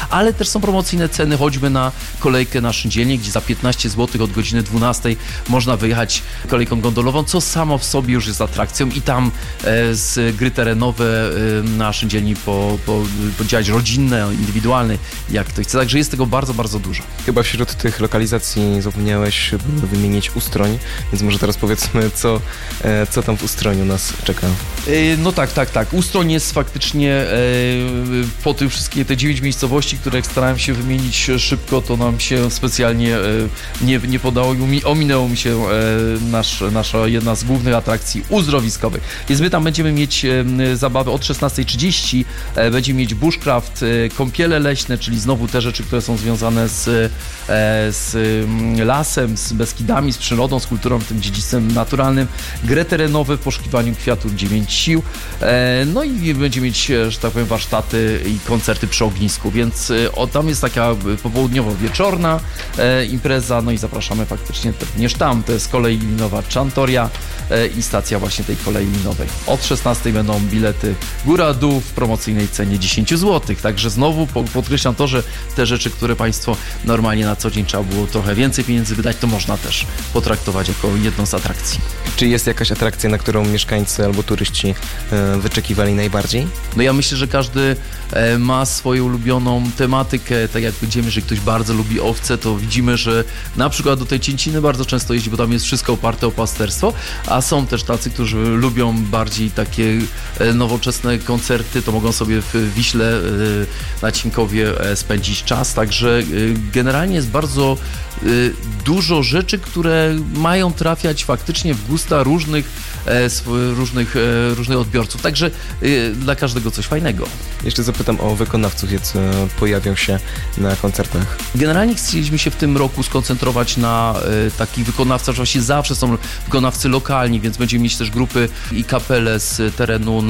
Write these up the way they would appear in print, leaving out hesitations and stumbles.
ale też są promocyjne ceny, choćby na kolejkę na Szyndzielnię, gdzie za 15 zł od godziny 12 można wyjechać kolejką gondolową, co samo w sobie już jest atrakcją i tam z gry terenowe na Szyndzielni podziałać rodzinne, indywidualne, jak ktoś chce. Także jest tego bardzo, bardzo dużo. Chyba wśród tych lokalizacji zapomniałeś wymienić Ustroń, więc może teraz powiedzmy, co tam w Ustroniu nas czeka. No tak. Ustroń jest faktycznie po tych wszystkie te 9 miejscowości, które starałem się wymienić szybko, to nam się specjalnie nie podało i ominęło mi się nasza jedna z głównych atrakcji uzdrowiskowych. Więc my tam będziemy mieć zabawę od 16:30, będziemy mieć bushcraft, kąpiele leśne, czyli znowu te rzeczy, które są związane z lasem, z Beskidami, z przyrodą, z kulturą, tym dziedzictwem naturalnym, grę terenowe w poszukiwaniu kwiatu 9 sił, no i będziemy mieć, że tak powiem, warsztaty i koncerty przy ognisku, więc tam jest taka popołudniowo-wieczorna impreza, no i zapraszamy faktycznie również tam, to jest kolej linowa Czantoria i stacja właśnie tej kolei linowej. Od 16 będą bilety góra-dół w promocyjnej cenie 10 zł, także znowu podkreślam to, że te rzeczy, które Państwo normalnie na co dzień trzeba było trochę więcej pieniędzy wydać, to można też potraktować jako jedną z atrakcji. Czy jest jakaś atrakcja, na którą mieszkańcy albo turyści wyczekiwali najbardziej? No ja myślę, że każdy ma swoją ulubioną tematykę, tak jak powiedziałem, jeżeli ktoś bardzo lubi owce, to widzimy, że na przykład do tej Cięciny bardzo często jeździ, bo tam jest wszystko oparte o pasterstwo, a są też tacy, którzy lubią bardziej takie nowoczesne koncerty, to mogą sobie w Wiśle na Cinkowie spędzić czas, także generalnie jest bardzo dużo rzeczy, które mają trafiać faktycznie w gusta różnych odbiorców, także dla każdego coś fajnego. Jeszcze zapytam o wykonawców, jacy pojawią się na koncertach. Generalnie chcieliśmy się w tym roku skoncentrować na takich wykonawcach, że właściwie zawsze są wykonawcy lokalni, więc będziemy mieć też grupy i kapele z terenu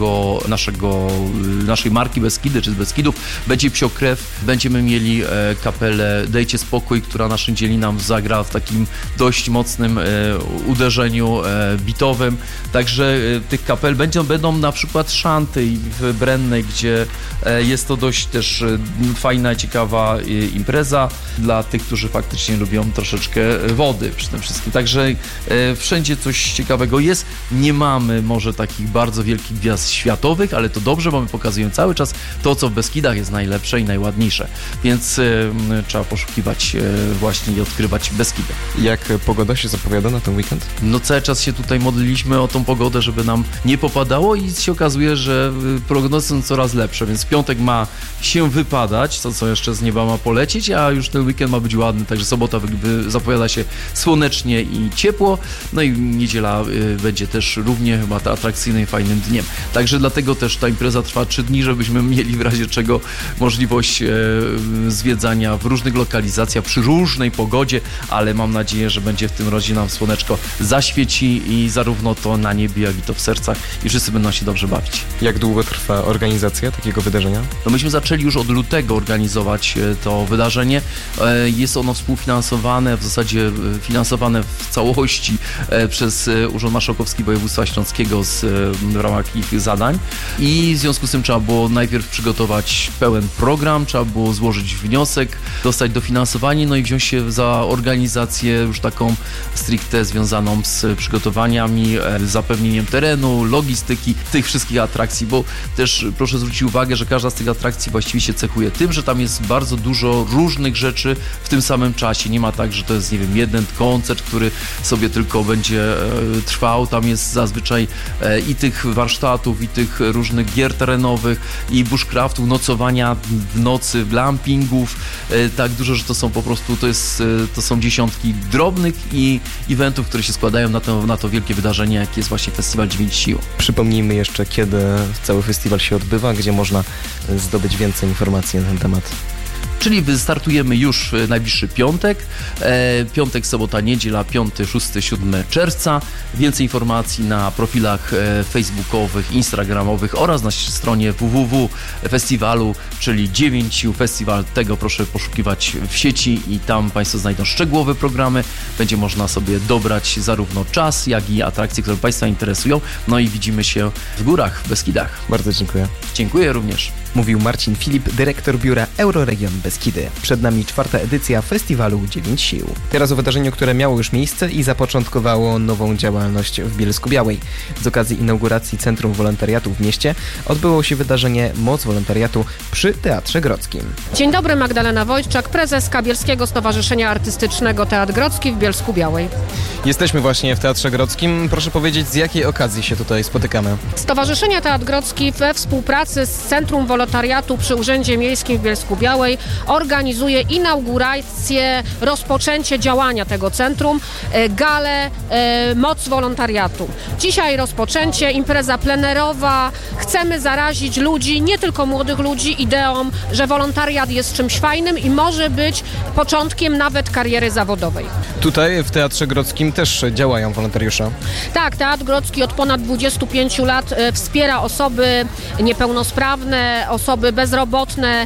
naszej marki Beskidy, czy z Beskidów. Będzie Psiokrew, będziemy mieli kapelę Dejcie Spokój, która na Szyndzielni nam zagra w takim dość mocnym uderzeniu bitowym. Także tych kapel będą na przykład szanty w Brennej, gdzie jest to dość też fajna, ciekawa impreza dla tych, którzy faktycznie lubią troszeczkę wody przy tym wszystkim. Także wszędzie coś ciekawego jest. Nie mamy może takich bardzo wielkich gwiazd światowych, ale to dobrze, bo my pokazujemy cały czas to, co w Beskidach jest najlepsze i najładniejsze. Więc trzeba poszukiwać właśnie i odkrywać Beskidy. Jak pogoda się zapowiada na ten weekend? No cały czas się tutaj modliliśmy o tą pogodę, żeby nam nie popadało i się okazuje, że prognozy są coraz lepsze, więc w piątek ma się wypadać, co jeszcze z nieba ma polecieć, a już ten weekend ma być ładny, także sobota zapowiada się słonecznie i ciepło, no i niedziela będzie też równie chyba atrakcyjnym, fajnym dniem. Także dlatego też ta impreza trwa 3 dni, żebyśmy mieli w razie czego możliwość zwiedzania w różnych lokalizacjach przy różnej pogodzie, ale mam nadzieję, że będzie w tym rodzie nam słoneczko zaświeci i zarówno to na niebie, jak i to w sercach i wszyscy będą się dobrze bawić. Jak długo trwa organizacja takiego wydarzenia? No myśmy zaczęli już od lutego organizować to wydarzenie. Jest ono współfinansowane, w zasadzie finansowane w całości przez Urząd Marszałkowski Województwa Śląskiego w ramach ich zadań i w związku z tym trzeba było najpierw przygotować pełen program, trzeba było złożyć wniosek, dostać dofinansowanie, no i wziąć się za organizację już taką stricte związaną z przygotowaniami, zapewnieniem terenu, logistyki, tych wszystkich atrakcji, bo też proszę zwrócić uwagę, że każda z tych atrakcji właściwie się cechuje tym, że tam jest bardzo dużo różnych rzeczy w tym samym czasie. Nie ma tak, że to jest, nie wiem, jeden koncert, który sobie tylko będzie trwał. Tam jest zazwyczaj i tych warsztatów, i tych różnych gier terenowych, i bushcraftów, nocowania w nocy, glampingów. Tak dużo, że to są po prostu, to są dziesiątki drobnych i eventów, które się składają na to wielkie wydarzenie, jakie jest właśnie Festiwal 9 Sił. Przypomnijmy jeszcze, kiedy cały festiwal się odbywa, gdzie można zdobyć więcej informacji na ten temat. Czyli wystartujemy już w najbliższy piątek. Piątek, sobota, niedziela, 5, 6, 7 czerwca. Więcej informacji na profilach facebookowych, instagramowych oraz na stronie www.festiwalu, czyli 9 Sił Festiwal. Tego proszę poszukiwać w sieci i tam Państwo znajdą szczegółowe programy. Będzie można sobie dobrać zarówno czas, jak i atrakcje, które Państwa interesują. No i widzimy się w górach, w Beskidach. Bardzo dziękuję. Dziękuję również. Mówił Marcin Filip, dyrektor biura Euroregion Beskidy. Przed nami 4. edycja festiwalu 9 sił. Teraz o wydarzeniu, które miało już miejsce i zapoczątkowało nową działalność w Bielsku-Białej. Z okazji inauguracji Centrum Wolontariatu w mieście odbyło się wydarzenie Moc Wolontariatu przy Teatrze Grodzkim. Dzień dobry, Magdalena Wojtczak, prezeska Bielskiego Stowarzyszenia Artystycznego Teatr Grodzki w Bielsku-Białej. Jesteśmy właśnie w Teatrze Grodzkim. Proszę powiedzieć, z jakiej okazji się tutaj spotykamy? Stowarzyszenie Teatr Grodzki we współpracy z Centrum Wolontariatu przy Urzędzie Miejskim w Bielsku-Białej organizuje inaugurację, rozpoczęcie działania tego centrum, galę Moc Wolontariatu. Dzisiaj rozpoczęcie, impreza plenerowa. Chcemy zarazić ludzi, nie tylko młodych ludzi, ideą, że wolontariat jest czymś fajnym i może być początkiem nawet kariery zawodowej. Tutaj w Teatrze Grodzkim też działają wolontariusze. Tak, Teatr Grodzki od ponad 25 lat wspiera osoby niepełnosprawne, osoby bezrobotne,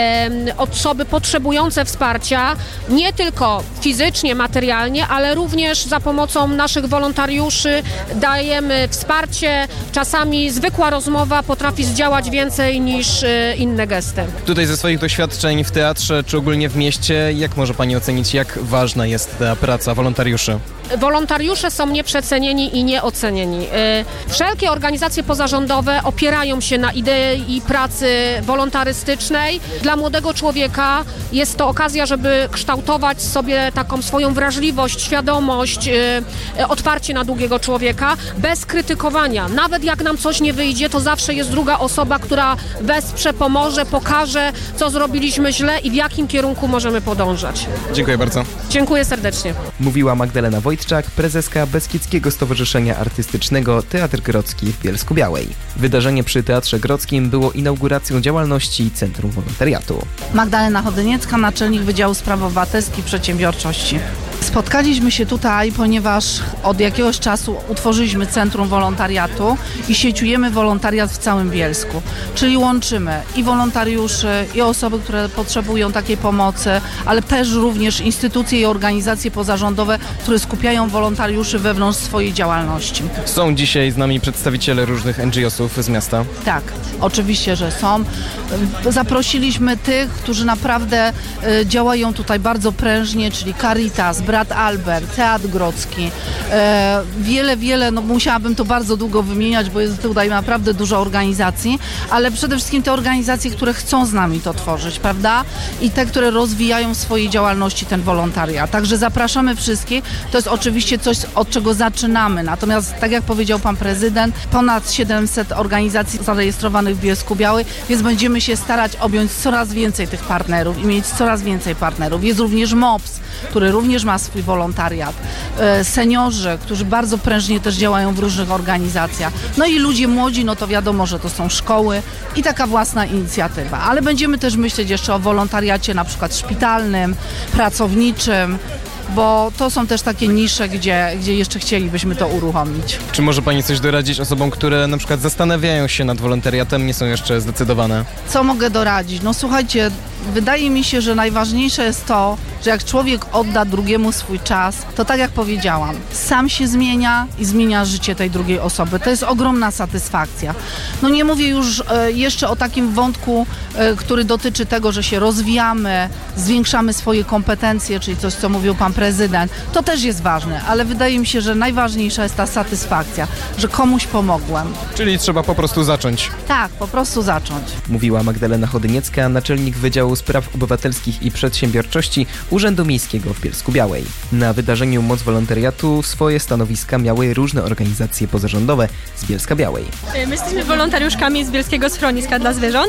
osoby potrzebujące wsparcia, nie tylko fizycznie, materialnie, ale również za pomocą naszych wolontariuszy dajemy wsparcie. Czasami zwykła rozmowa potrafi zdziałać więcej niż inne gesty. Tutaj ze swoich doświadczeń w teatrze, czy ogólnie w mieście, jak może Pani ocenić, jak ważna jest ta praca wolontariuszy? Wolontariusze są nieprzecenieni i nieocenieni. Wszelkie organizacje pozarządowe opierają się na idei pracy wolontarystycznej. Dla młodego człowieka jest to okazja, żeby kształtować sobie taką swoją wrażliwość, świadomość, otwarcie na drugiego człowieka, bez krytykowania. Nawet jak nam coś nie wyjdzie, to zawsze jest druga osoba, która wesprze, pomoże, pokaże, co zrobiliśmy źle i w jakim kierunku możemy podążać. Dziękuję bardzo. Dziękuję serdecznie. Mówiła Magdalena Wojtczak, prezeska Beskidzkiego Stowarzyszenia Artystycznego Teatr Grodzki w Bielsku-Białej. Wydarzenie przy Teatrze Grodzkim było inauguracją działalności Centrum Wolontariatu. Magdalena Chodyniecka, naczelnik Wydziału Spraw Obywatelskich i Przedsiębiorczości. Spotkaliśmy się tutaj, ponieważ od jakiegoś czasu utworzyliśmy Centrum Wolontariatu i sieciujemy wolontariat w całym Bielsku. Czyli łączymy i wolontariuszy, i osoby, które potrzebują takiej pomocy, ale też również instytucje i organizacje pozarządowe, które skupiają wolontariuszy wewnątrz swojej działalności. Są dzisiaj z nami przedstawiciele różnych NGO-sów z miasta. Tak, oczywiście, że są. Zaprosiliśmy tych, którzy naprawdę działają tutaj bardzo prężnie, czyli Caritas, Brat Albert, Teatr Grodzki. Wiele, no musiałabym to bardzo długo wymieniać, bo jest tutaj naprawdę dużo organizacji, ale przede wszystkim te organizacje, które chcą z nami to tworzyć, prawda? I te, które rozwijają w swojej działalności ten wolontariat. Także zapraszamy wszystkich. To jest oczywiście coś, od czego zaczynamy. Natomiast, tak jak powiedział pan prezydent, ponad 700 organizacji zarejestrowanych w Bielsku-Białej, więc będziemy się starać objąć coraz więcej tych partnerów i mieć coraz więcej partnerów. Jest również MOPS, który również ma swój wolontariat. Seniorzy, którzy bardzo prężnie też działają w różnych organizacjach. No i ludzie młodzi, no to wiadomo, że to są szkoły i taka własna inicjatywa. Ale będziemy też myśleć jeszcze o wolontariacie na przykład szpitalnym, pracowniczym, bo to są też takie nisze, gdzie jeszcze chcielibyśmy to uruchomić. Czy może Pani coś doradzić osobom, które na przykład zastanawiają się nad wolontariatem, nie są jeszcze zdecydowane? Co mogę doradzić? No słuchajcie, wydaje mi się, że najważniejsze jest to, że jak człowiek odda drugiemu swój czas, to tak jak powiedziałam, sam się zmienia i zmienia życie tej drugiej osoby. To jest ogromna satysfakcja. No nie mówię już jeszcze o takim wątku, który dotyczy tego, że się rozwijamy, zwiększamy swoje kompetencje, czyli coś, co mówił pan prezydent. To też jest ważne, ale wydaje mi się, że najważniejsza jest ta satysfakcja, że komuś pomogłem. Czyli trzeba po prostu zacząć. Tak, po prostu zacząć. Mówiła Magdalena Chodyniecka, naczelnik Wydziału Spraw Obywatelskich i Przedsiębiorczości Urzędu Miejskiego w Bielsku-Białej. Na wydarzeniu Moc Wolontariatu swoje stanowiska miały różne organizacje pozarządowe z Bielska-Białej. My jesteśmy wolontariuszkami z Bielskiego Schroniska dla Zwierząt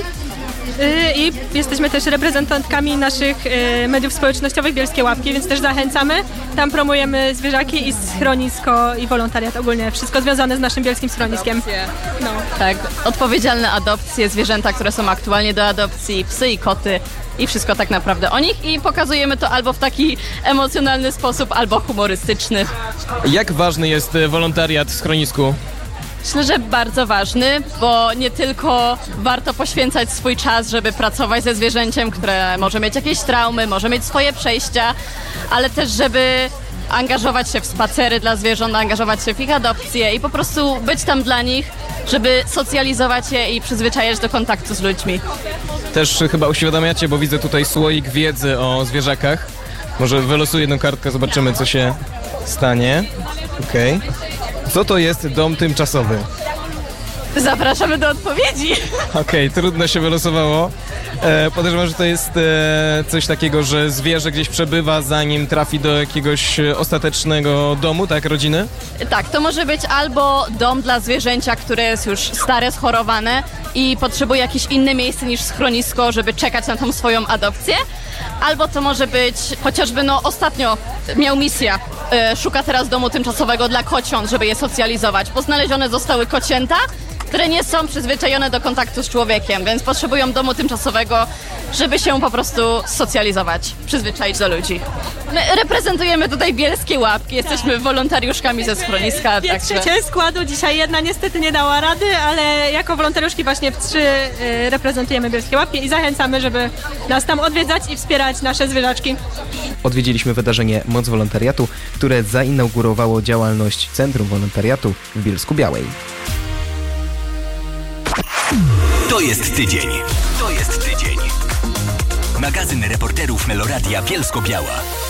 i jesteśmy też reprezentantkami naszych mediów społecznościowych Bielskie Łapki, więc też zachęcamy. Tam promujemy zwierzaki i schronisko i wolontariat ogólnie. Wszystko związane z naszym bielskim schroniskiem. No. Tak, odpowiedzialne adopcje, zwierzęta, które są aktualnie do adopcji, psy i koty. I wszystko tak naprawdę o nich i pokazujemy to albo w taki emocjonalny sposób, albo humorystyczny. Jak ważny jest wolontariat w schronisku? Myślę, że bardzo ważny, bo nie tylko warto poświęcać swój czas, żeby pracować ze zwierzęciem, które może mieć jakieś traumy, może mieć swoje przejścia, ale też żeby angażować się w spacery dla zwierząt, angażować się w ich adopcję i po prostu być tam dla nich, żeby socjalizować je i przyzwyczajać do kontaktu z ludźmi. Też chyba uświadamiacie, bo widzę tutaj słoik wiedzy o zwierzakach. Może wylosuję jedną kartkę, zobaczymy, co się stanie. Okej. Co to jest dom tymczasowy? Zapraszamy do odpowiedzi. Okej, trudno się wylosowało. Podejrzewam, że to jest coś takiego, że zwierzę gdzieś przebywa, zanim trafi do jakiegoś ostatecznego domu, tak, rodziny? Tak, to może być albo dom dla zwierzęcia, które jest już stare, schorowane i potrzebuje jakieś inne miejsce niż schronisko, żeby czekać na tą swoją adopcję. Albo to może być chociażby, ostatnio miał misję, szuka teraz domu tymczasowego dla kociąt, żeby je socjalizować, bo znalezione zostały kocięta, które nie są przyzwyczajone do kontaktu z człowiekiem, więc potrzebują domu tymczasowego, żeby się po prostu socjalizować, przyzwyczaić do ludzi. My reprezentujemy tutaj Bielskie Łapki, jesteśmy wolontariuszkami ze schroniska. Trzecie składu, dzisiaj jedna niestety nie dała rady, ale jako wolontariuszki właśnie w 3 reprezentujemy Bielskie Łapki i zachęcamy, żeby nas tam odwiedzać i wspierać nasze zwierzaczki. Odwiedziliśmy wydarzenie Moc Wolontariatu, które zainaugurowało działalność Centrum Wolontariatu w Bielsku-Białej. To jest tydzień. To jest tydzień. Magazyn reporterów Meloradia Bielsko-Biała.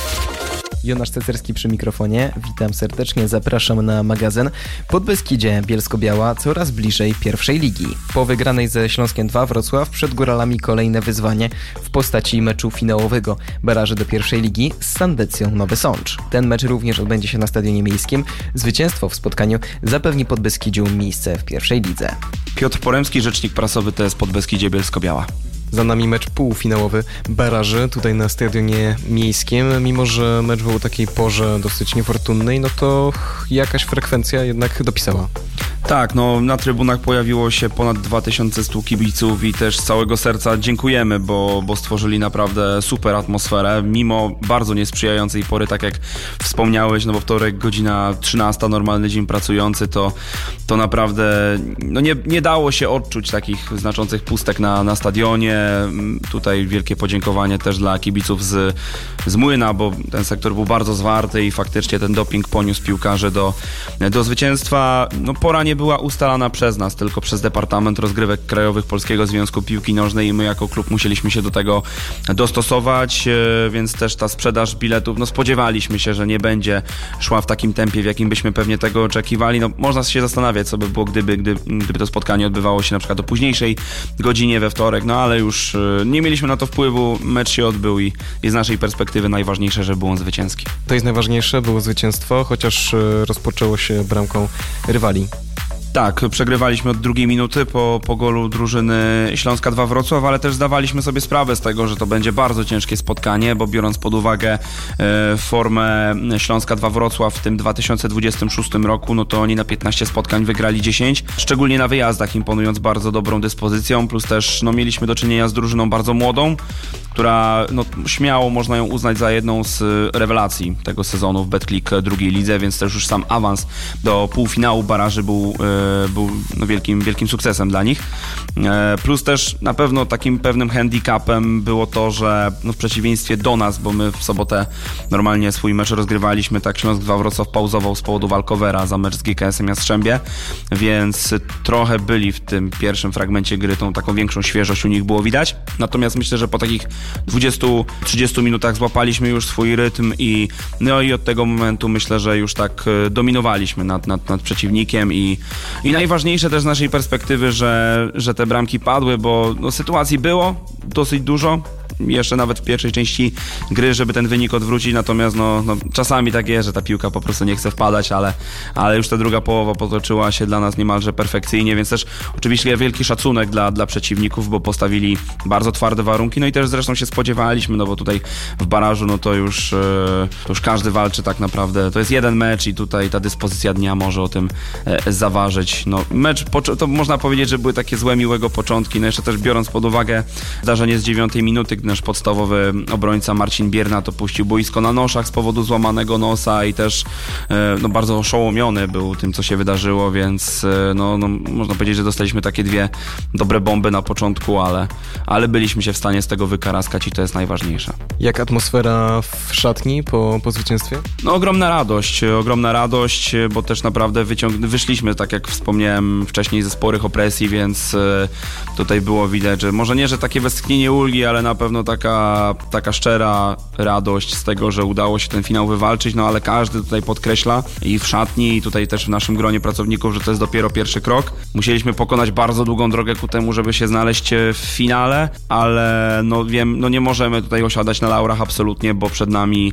Jonasz Cecerski przy mikrofonie. Witam serdecznie, zapraszam na magazyn. Podbeskidzie Bielsko-Biała coraz bliżej pierwszej ligi. Po wygranej ze Śląskiem 2 Wrocław przed góralami kolejne wyzwanie w postaci meczu finałowego baraży do pierwszej ligi z Sandecją Nowy Sącz. Ten mecz również odbędzie się na Stadionie Miejskim. Zwycięstwo w spotkaniu zapewni Podbeskidziu miejsce w pierwszej lidze. Piotr Poremski, rzecznik prasowy TS Podbeskidzie Bielsko-Biała. Za nami mecz półfinałowy baraży tutaj na Stadionie Miejskim. Mimo że mecz był o takiej porze dosyć niefortunnej, to jakaś frekwencja jednak dopisała. Tak, na trybunach pojawiło się ponad 2100 kibiców i też z całego serca dziękujemy, bo stworzyli naprawdę super atmosferę, mimo bardzo niesprzyjającej pory, tak jak wspomniałeś, bo wtorek godzina 13, normalny dzień pracujący, to naprawdę nie dało się odczuć takich znaczących pustek na stadionie. Tutaj wielkie podziękowanie też dla kibiców z Młyna, bo ten sektor był bardzo zwarty i faktycznie ten doping poniósł piłkarzy do zwycięstwa. Pora nie była ustalana przez nas, tylko przez Departament Rozgrywek Krajowych Polskiego Związku Piłki Nożnej i my jako klub musieliśmy się do tego dostosować, więc też ta sprzedaż biletów, spodziewaliśmy się, że nie będzie szła w takim tempie, w jakim byśmy pewnie tego oczekiwali. Można się zastanawiać, co by było, gdyby to spotkanie odbywało się na przykład o późniejszej godzinie we wtorek, ale już nie mieliśmy na to wpływu, mecz się odbył i z naszej perspektywy najważniejsze, że był on zwycięski. To jest najważniejsze, było zwycięstwo, chociaż rozpoczęło się bramką rywali. Tak, przegrywaliśmy od 2 minuty po golu drużyny Śląska 2 Wrocław, ale też zdawaliśmy sobie sprawę z tego, że to będzie bardzo ciężkie spotkanie, bo biorąc pod uwagę formę Śląska 2 Wrocław w tym 2026 roku, to oni na 15 spotkań wygrali 10, szczególnie na wyjazdach, imponując bardzo dobrą dyspozycją, plus też mieliśmy do czynienia z drużyną bardzo młodą, która śmiało można ją uznać za jedną z rewelacji tego sezonu w Betclic drugiej lidze, więc też już sam awans do półfinału baraży był wielkim sukcesem dla nich. Plus też na pewno takim pewnym handicapem było to, że w przeciwieństwie do nas, bo my w sobotę normalnie swój mecz rozgrywaliśmy, tak Śląsk 2 Wrocław pauzował z powodu walkowera za mecz z GKS-em Jastrzębie, więc trochę byli w tym pierwszym fragmencie gry, tą taką większą świeżość u nich było widać. Natomiast myślę, że po takich 20-30 minutach złapaliśmy już swój rytm i od tego momentu myślę, że już tak dominowaliśmy nad przeciwnikiem i najważniejsze też z naszej perspektywy, że te bramki padły, bo sytuacji było dosyć dużo. Jeszcze nawet w pierwszej części gry, żeby ten wynik odwrócić, natomiast czasami tak jest, że ta piłka po prostu nie chce wpadać, ale już ta druga połowa potoczyła się dla nas niemalże perfekcyjnie, więc też oczywiście wielki szacunek dla przeciwników, bo postawili bardzo twarde warunki, i też zresztą się spodziewaliśmy, bo tutaj w barażu to już każdy walczy tak naprawdę, to jest jeden mecz i tutaj ta dyspozycja dnia może o tym zaważyć. Mecz, to można powiedzieć, że były takie złe, miłego początki, jeszcze też biorąc pod uwagę zdarzenie z 9 minuty, Bietyk, nasz podstawowy obrońca Marcin Biernat opuścił boisko na noszach z powodu złamanego nosa i też bardzo oszołomiony był tym, co się wydarzyło, więc można powiedzieć, że dostaliśmy takie dwie dobre bomby na początku, ale byliśmy się w stanie z tego wykaraskać i to jest najważniejsze. Jak atmosfera w szatni po zwycięstwie? Ogromna radość, bo też naprawdę wyszliśmy, tak jak wspomniałem wcześniej, ze sporych opresji, więc tutaj było widać, że może nie, że takie westchnienie ulgi, ale na pewno taka szczera radość z tego, że udało się ten finał wywalczyć, ale każdy tutaj podkreśla i w szatni, i tutaj też w naszym gronie pracowników, że to jest dopiero pierwszy krok. Musieliśmy pokonać bardzo długą drogę ku temu, żeby się znaleźć w finale, ale nie możemy tutaj osiadać na laurach absolutnie, bo przed nami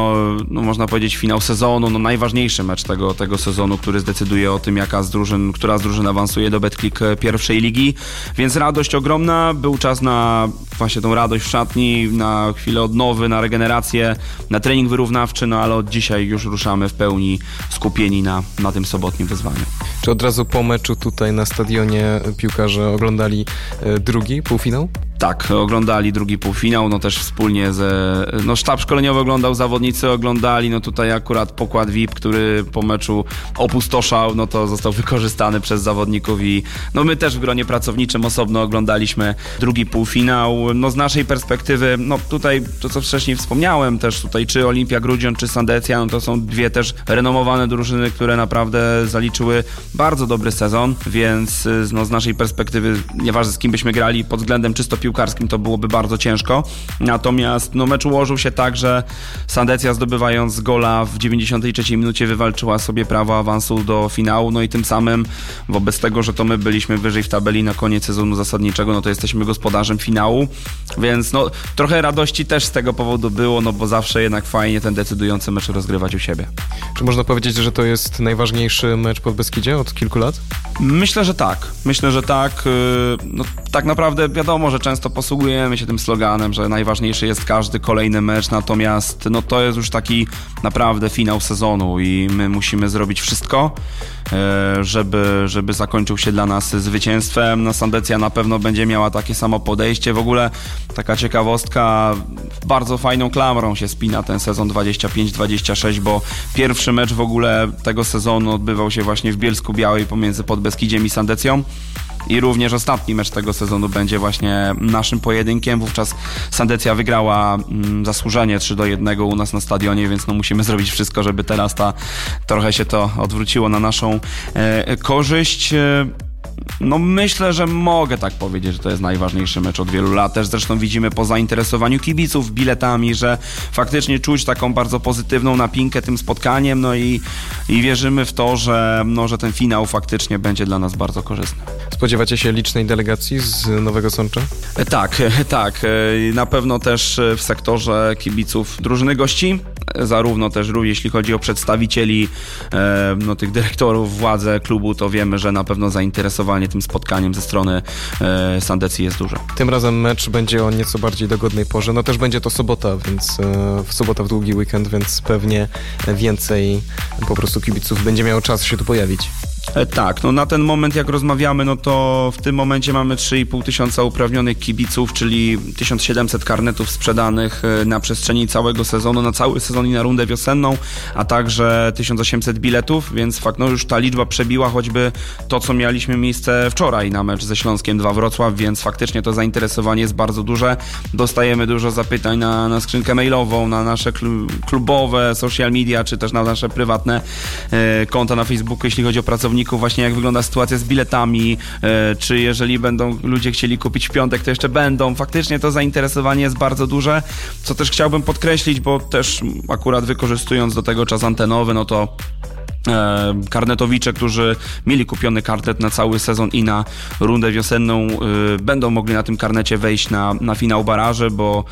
można powiedzieć finał sezonu, najważniejszy mecz tego sezonu, który zdecyduje o tym, która z drużyn awansuje do Betclic pierwszej ligi, więc radość ogromna, był czas na właśnie tą radość w szatni, na chwilę odnowy, na regenerację, na trening wyrównawczy, ale od dzisiaj już ruszamy w pełni skupieni na tym sobotnim wyzwaniu. Czy od razu po meczu tutaj na stadionie piłkarze oglądali drugi półfinał? Tak, oglądali drugi półfinał, też wspólnie sztab szkoleniowy oglądał, zawodnicy oglądali, tutaj akurat pokład VIP, który po meczu opustoszał, to został wykorzystany przez zawodników i my też w gronie pracowniczym osobno oglądaliśmy drugi półfinał. Z naszej perspektywy, tutaj to, co wcześniej wspomniałem też tutaj, czy Olimpia Grudziądz, czy Sandecja, to są dwie też renomowane drużyny, które naprawdę zaliczyły bardzo dobry sezon, więc z naszej perspektywy, nieważne z kim byśmy grali, pod względem czysto piłkarskim to byłoby bardzo ciężko. Natomiast mecz ułożył się tak, że Sandecja, zdobywając gola w 93 minucie, wywalczyła sobie prawo awansu do finału, i tym samym wobec tego, że to my byliśmy wyżej w tabeli na koniec sezonu zasadniczego, to jesteśmy gospodarzem finału, więc trochę radości też z tego powodu było, bo zawsze jednak fajnie ten decydujący mecz rozgrywać u siebie. Czy można powiedzieć, że to jest najważniejszy mecz pod Beskidzie od kilku lat? Myślę, że tak. Tak naprawdę wiadomo, że często posługujemy się tym sloganem, że najważniejszy jest każdy kolejny mecz, natomiast to jest już taki naprawdę finał sezonu i my musimy zrobić wszystko, żeby zakończył się dla nas zwycięstwem. Sandecja na pewno będzie miała takie samo podejście. W ogóle taka ciekawostka, bardzo fajną klamrą się spina ten sezon 25-26, bo pierwszy mecz w ogóle tego sezonu odbywał się właśnie w Bielsku-Białej pomiędzy Podbeskidziem i Sandecją. I również ostatni mecz tego sezonu będzie właśnie naszym pojedynkiem. Wówczas Sandecja wygrała zasłużenie 3-1 u nas na stadionie, więc musimy zrobić wszystko, żeby teraz trochę się to odwróciło na naszą korzyść. Myślę, że mogę tak powiedzieć, że to jest najważniejszy mecz od wielu lat. Też zresztą widzimy po zainteresowaniu kibiców biletami, że faktycznie czuć taką bardzo pozytywną napinkę tym spotkaniem, i wierzymy w to, że ten finał faktycznie będzie dla nas bardzo korzystny. Spodziewacie się licznej delegacji z Nowego Sącza? Tak. Na pewno też w sektorze kibiców drużyny gości, zarówno też jeśli chodzi o przedstawicieli, tych dyrektorów, władze klubu, to wiemy, że na pewno zainteresowanie tym spotkaniem ze strony Sandecji jest duże. Tym razem mecz będzie o nieco bardziej dogodnej porze. Też będzie to sobota, więc sobota w długi weekend, więc pewnie więcej po prostu kibiców będzie miało czas się tu pojawić. Tak, na ten moment jak rozmawiamy, to w tym momencie mamy 3,5 tysiąca uprawnionych kibiców, czyli 1700 karnetów sprzedanych na przestrzeni całego sezonu, na cały sezon i na rundę wiosenną, a także 1800 biletów, więc już ta liczba przebiła choćby to, co mieliśmy miejsce wczoraj na mecz ze Śląskiem 2 Wrocław, więc faktycznie to zainteresowanie jest bardzo duże. Dostajemy dużo zapytań na skrzynkę mailową, na nasze klubowe social media, czy też na nasze prywatne konta na Facebooku, jeśli chodzi o pracowników, właśnie jak wygląda sytuacja z biletami, czy jeżeli będą ludzie chcieli kupić w piątek, to jeszcze będą. Faktycznie to zainteresowanie jest bardzo duże, co też chciałbym podkreślić, bo też akurat wykorzystując do tego czas antenowy, to karnetowicze, którzy mieli kupiony karnet na cały sezon i na rundę wiosenną, będą mogli na tym karnecie wejść na finał baraży, bo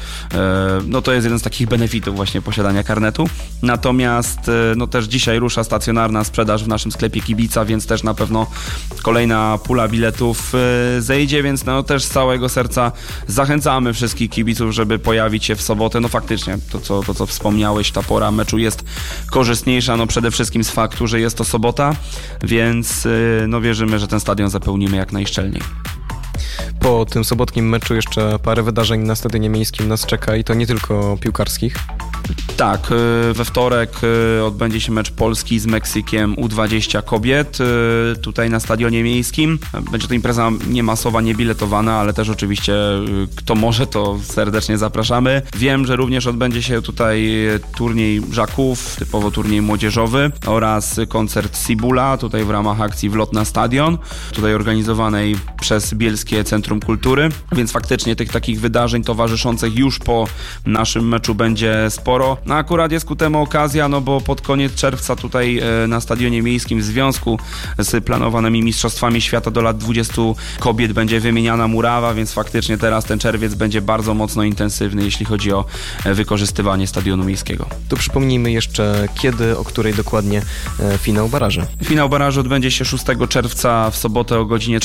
to jest jeden z takich benefitów właśnie posiadania karnetu. Natomiast też dzisiaj rusza stacjonarna sprzedaż w naszym sklepie Kibica, więc też na pewno kolejna pula biletów zejdzie, więc też z całego serca zachęcamy wszystkich kibiców, żeby pojawić się w sobotę. Faktycznie to co wspomniałeś, ta pora meczu jest korzystniejsza, przede wszystkim z faktu, że jest to sobota, więc wierzymy, że ten stadion zapełnimy jak najszczelniej. Po tym sobotnim meczu jeszcze parę wydarzeń na Stadionie Miejskim nas czeka i to nie tylko piłkarskich. Tak, we wtorek odbędzie się mecz Polski z Meksykiem U20 kobiet tutaj na Stadionie Miejskim. Będzie to impreza niemasowa, niebiletowana, ale też oczywiście kto może, to serdecznie zapraszamy. Wiem, że również odbędzie się tutaj turniej żaków, typowo turniej młodzieżowy oraz koncert Sibula, tutaj w ramach akcji Wlot na Stadion, tutaj organizowanej przez Bielskie Centrum Kultury, więc faktycznie tych takich wydarzeń towarzyszących już po naszym meczu będzie sporo. No akurat jest ku temu okazja, no bo pod koniec czerwca tutaj na Stadionie Miejskim w związku z planowanymi Mistrzostwami Świata do lat 20 kobiet będzie wymieniana murawa, więc faktycznie teraz ten czerwiec będzie bardzo mocno intensywny, jeśli chodzi o wykorzystywanie Stadionu Miejskiego. To przypomnijmy jeszcze kiedy, o której dokładnie finał baraży. Finał baraży odbędzie się 6 czerwca w sobotę o godzinie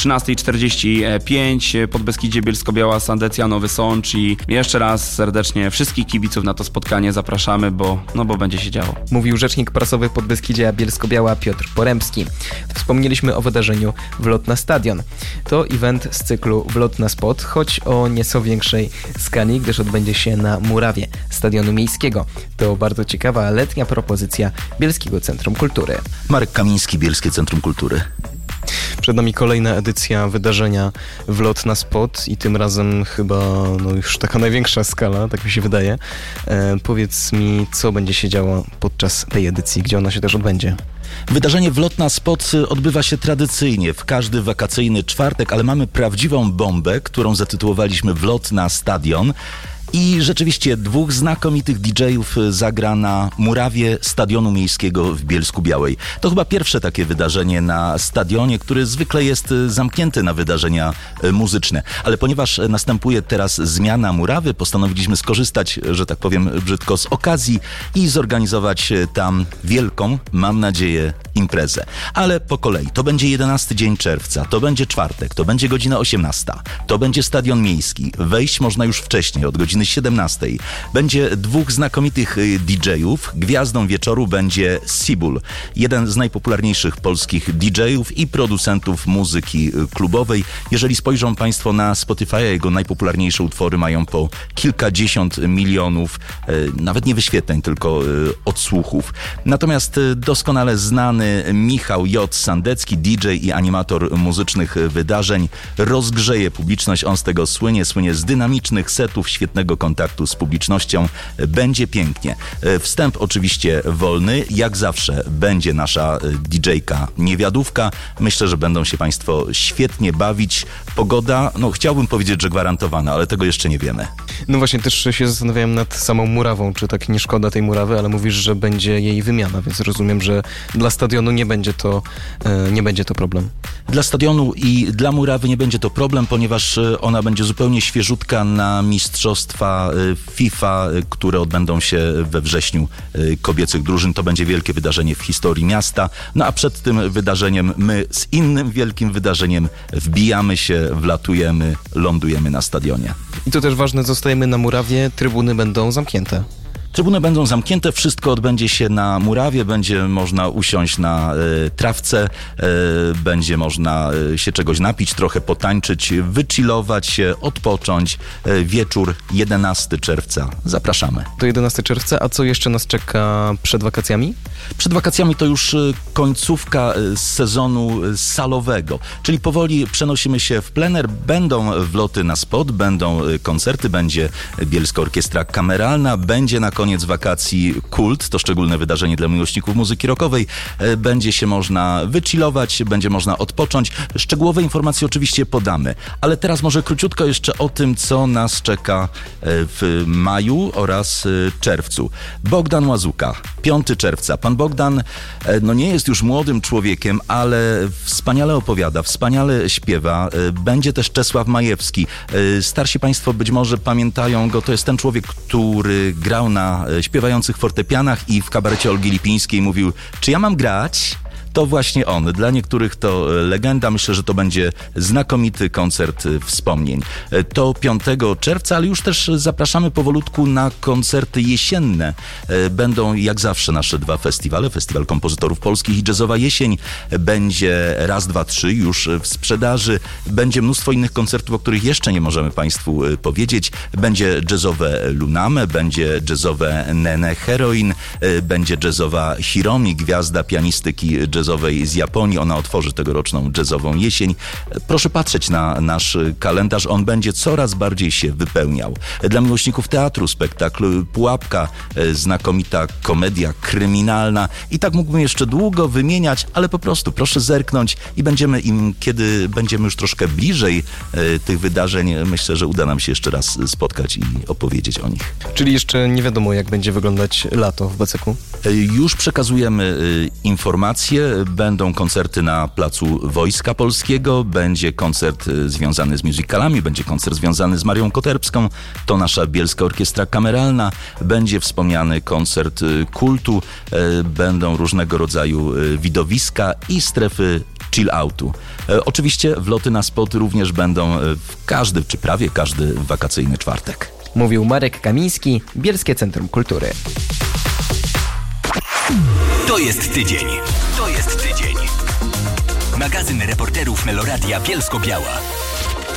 13:45 Podbeskidzie Bielsko-Biała, Sandecja, Nowy Sącz i jeszcze raz serdecznie wszystkich kibiców na to spotkanie zapraszamy, bo będzie się działo. Mówił rzecznik prasowy Podbeskidzia Bielsko-Biała Piotr Poremski. Wspomnieliśmy o wydarzeniu Wlot na Stadion. To event z cyklu Wlot na Spot, choć o nieco większej skali, gdyż odbędzie się na murawie Stadionu Miejskiego. To bardzo ciekawa letnia propozycja Bielskiego Centrum Kultury. Marek Kamiński, Bielskie Centrum Kultury. Przed nami kolejna edycja wydarzenia Wlot na Spot i tym razem chyba już taka największa skala, tak mi się wydaje. Powiedz mi, co będzie się działo podczas tej edycji, gdzie ona się też odbędzie? Wydarzenie Wlot na Spot odbywa się tradycyjnie w każdy wakacyjny czwartek, ale mamy prawdziwą bombę, którą zatytułowaliśmy Wlot na Stadion. I rzeczywiście dwóch znakomitych DJ-ów zagra na murawie Stadionu Miejskiego w Bielsku-Białej. To chyba pierwsze takie wydarzenie na stadionie, który zwykle jest zamknięty na wydarzenia muzyczne. Ale ponieważ następuje teraz zmiana murawy, postanowiliśmy skorzystać, że tak powiem brzydko, z okazji i zorganizować tam wielką, mam nadzieję, imprezę. Ale po kolei. To będzie 11 dzień czerwca, to będzie czwartek, to będzie godzina 18, to będzie Stadion Miejski. Wejść można już wcześniej, od godziny 17. Będzie dwóch znakomitych DJ-ów. Gwiazdą wieczoru będzie Sibul, jeden z najpopularniejszych polskich DJ-ów i producentów muzyki klubowej. Jeżeli spojrzą Państwo na Spotify, jego najpopularniejsze utwory mają po kilkadziesiąt milionów, nawet nie wyświetleń, tylko odsłuchów. Natomiast doskonale znany Michał J. Sandecki, DJ i animator muzycznych wydarzeń, rozgrzeje publiczność. On z tego słynie z dynamicznych setów, świetnego kontaktu z publicznością. Będzie pięknie. Wstęp oczywiście wolny. Jak zawsze będzie nasza DJ-ka Niewiadówka. Myślę, że będą się Państwo świetnie bawić. Pogoda, chciałbym powiedzieć, że gwarantowana, ale tego jeszcze nie wiemy. No właśnie, też się zastanawiałem nad samą murawą, czy tak nie szkoda tej murawy, ale mówisz, że będzie jej wymiana, więc rozumiem, że dla stadionu nie będzie to problem. Dla stadionu i dla murawy nie będzie to problem, ponieważ ona będzie zupełnie świeżutka na mistrzostwa FIFA, które odbędą się we wrześniu kobiecych drużyn. To będzie wielkie wydarzenie w historii miasta. No a przed tym wydarzeniem my z innym wielkim wydarzeniem wbijamy się, wlatujemy, lądujemy na stadionie. I to też ważne, zostajemy na murawie, trybuny będą zamknięte. Trybuny będą zamknięte, wszystko odbędzie się na murawie, będzie można usiąść na trawce, będzie można się czegoś napić, trochę potańczyć, wychillować się, odpocząć. Wieczór 11 czerwca. Zapraszamy. To 11 czerwca, a co jeszcze nas czeka przed wakacjami? Przed wakacjami to już końcówka sezonu salowego, czyli powoli przenosimy się w plener, będą wloty na spot, będą koncerty, będzie Bielska Orkiestra Kameralna, będzie na koniec wakacji Kult, to szczególne wydarzenie dla miłośników muzyki rockowej. Będzie się można wychillować, będzie można odpocząć. Szczegółowe informacje oczywiście podamy, ale teraz może króciutko jeszcze o tym, co nas czeka w maju oraz czerwcu. Bogdan Łazuka, 5 czerwca. Pan Bogdan nie jest już młodym człowiekiem, ale wspaniale opowiada, wspaniale śpiewa. Będzie też Czesław Majewski. Starsi Państwo być może pamiętają go, to jest ten człowiek, który grał na śpiewających fortepianach i w kabarecie Olgi Lipińskiej mówił: czy ja mam grać? to właśnie on. Dla niektórych to legenda. Myślę, że to będzie znakomity koncert wspomnień. To 5 czerwca, ale już też zapraszamy powolutku na koncerty jesienne. Będą jak zawsze nasze 2 festiwale. Festiwal Kompozytorów Polskich i Jazzowa Jesień. Będzie raz, 2, 3 już w sprzedaży. Będzie mnóstwo innych koncertów, o których jeszcze nie możemy Państwu powiedzieć. Będzie jazzowe Luname, będzie jazzowe Nene Heroin, będzie jazzowa Hiromi, gwiazda pianistyki jazzowej z Japonii. Ona otworzy tegoroczną jazzową jesień. Proszę patrzeć na nasz kalendarz, on będzie coraz bardziej się wypełniał. Dla miłośników teatru spektakl Pułapka, znakomita komedia kryminalna i tak mógłbym jeszcze długo wymieniać, ale po prostu proszę zerknąć i będziemy kiedy będziemy już troszkę bliżej tych wydarzeń, myślę, że uda nam się jeszcze raz spotkać i opowiedzieć o nich. Czyli jeszcze nie wiadomo, jak będzie wyglądać lato w BCK? Już przekazujemy informacje. Będą koncerty na Placu Wojska Polskiego, będzie koncert związany z musicalami, będzie koncert związany z Marią Koterbską, to nasza Bielska Orkiestra Kameralna, będzie wspomniany koncert kultu, będą różnego rodzaju widowiska i strefy chill-outu. Oczywiście wloty na spot również będą w każdy, czy prawie każdy wakacyjny czwartek. Mówił Marek Kamiński, Bielskie Centrum Kultury. To jest tydzień. To jest tydzień. Magazyn reporterów Meloradia Bielsko-Biała.